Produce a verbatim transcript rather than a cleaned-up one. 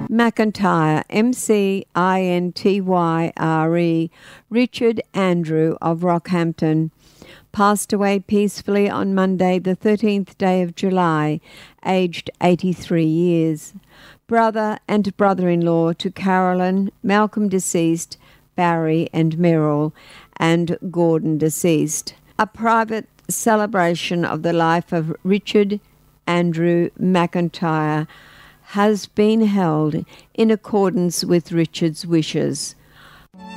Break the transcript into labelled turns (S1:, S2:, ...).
S1: McIntyre, M C I N T Y R E, Richard Andrew of Rockhampton, passed away peacefully on Monday, the thirteenth day of July, aged eighty-three years. Brother and brother-in-law to Carolyn, Malcolm deceased, Barry and Merrill, and Gordon deceased. A private celebration of the life of Richard Andrew McIntyre has been held in accordance with Richard's wishes.